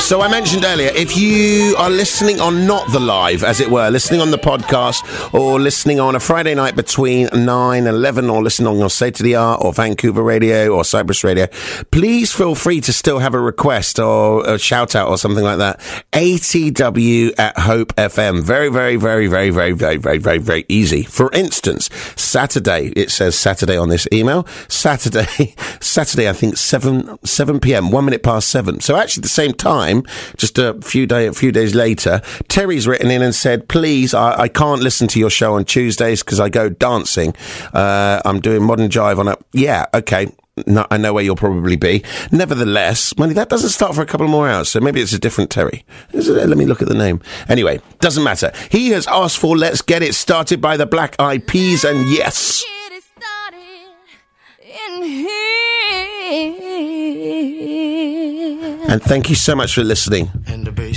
So I mentioned earlier, if you are listening on not the live, as it were, listening on the podcast or listening on a Friday night between 9 and 11 or listening on Say to the Art or Vancouver Radio or Cyprus Radio, please feel free to still have a request or a shout out or something like that. ATW at Hope FM. Very, very, very, very, very, very, very, very, very easy. For instance, Saturday, it says Saturday on this email. Saturday, I think 7 p.m, 1 minute past 7. So actually the same time, just a few days later, Terry's written in and said, please, I can't listen to your show on Tuesdays because I go dancing. I'm doing modern jive on a... Yeah, okay. No, I know where you'll probably be. Nevertheless, money, that doesn't start for a couple more hours, so maybe it's a different Terry. Let me look at the name. Anyway, doesn't matter. He has asked for Let's Get It Started by the Black Eyed Peas, and yes. Get it started in here. And thank you so much for listening. And the